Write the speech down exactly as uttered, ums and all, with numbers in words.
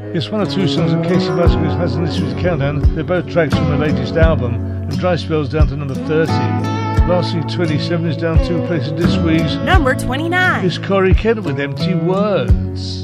Yes, one of two songs that Casey Musgraves has in this week's countdown. They're both tracks from the latest album, and Dry Spell's down to number thirty. Lastly, twenty-seven is down two places this week's number twenty-nine. It's Corey Kent with Empty Words.